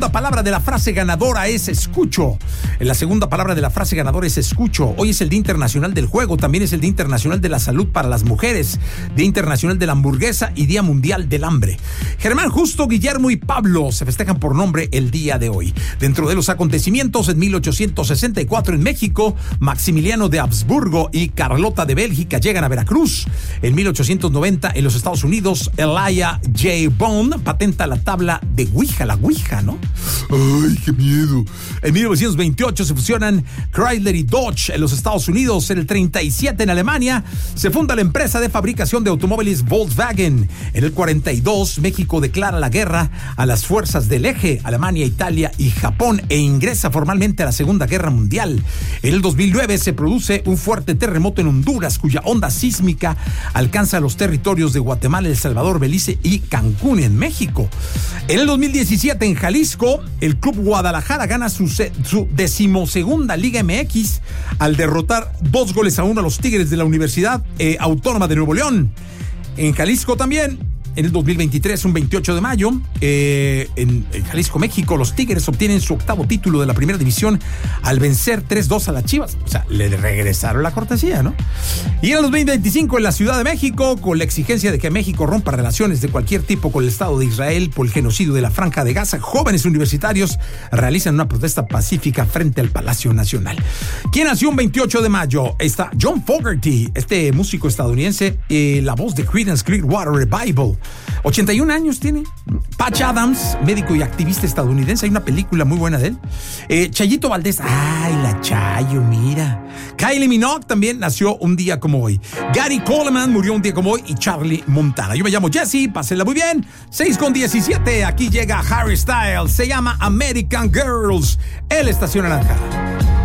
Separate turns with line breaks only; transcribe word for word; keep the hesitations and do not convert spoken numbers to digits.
La palabra de la frase ganadora es escucho. La segunda palabra de la frase ganadora es escucho. Hoy es el Día Internacional del Juego, también es el Día Internacional de la Salud para las Mujeres, Día Internacional de la Hamburguesa y Día Mundial del Hambre. Germán, Justo, Guillermo y Pablo se festejan por nombre el día de hoy. Dentro de los acontecimientos, en mil ochocientos sesenta y cuatro en México, Maximiliano de Habsburgo y Carlota de Bélgica llegan a Veracruz. En mil ochocientos noventa en los Estados Unidos, Elijah J. Bond patenta la tabla de Ouija, la Ouija, ¿no? ¡Ay, qué miedo! En mil novecientos veintiocho se fusionan Chrysler y Dodge en los Estados Unidos. En el treinta y siete en Alemania se funda la empresa de fabricación de automóviles Volkswagen. En el cuarenta y dos México declara la guerra a las fuerzas del Eje, Alemania, Italia y Japón, e ingresa formalmente a la Segunda Guerra Mundial. En el dos mil nueve se produce un fuerte terremoto en Honduras, cuya onda sísmica alcanza los territorios de Guatemala, El Salvador, Belice y Cancún, en México. En el dos mil diecisiete en Jalisco, el Club Guadalajara gana su, su decimosegunda Liga M X al derrotar dos goles a uno a los Tigres de la Universidad eh, Autónoma de Nuevo León. En Jalisco también, en el dos mil veintitrés, un veintiocho de mayo, eh, en, en Jalisco, México, los Tigres obtienen su octavo título de la primera división al vencer tres dos a las Chivas. O sea, le regresaron la cortesía, ¿no? Y en el dos mil veinticinco, en la Ciudad de México, con la exigencia de que México rompa relaciones de cualquier tipo con el Estado de Israel por el genocidio de la Franja de Gaza, jóvenes universitarios realizan una protesta pacífica frente al Palacio Nacional. ¿Quién nació un veintiocho de mayo? Está John Fogerty, este músico estadounidense, eh, la voz de Creedence Clearwater Revival. ochenta y un años tiene. Patch Adams, médico y activista estadounidense. Hay una película muy buena de él. Eh, Chayito Valdés. Ay, la Chayo, mira. Kylie Minogue también nació un día como hoy. Gary Coleman murió un día como hoy. Y Charlie Montana. Yo me llamo Jesse. Pásenla muy bien. seis con diecisiete. Aquí llega Harry Styles. Se llama American Girls. En la Estación Naranja.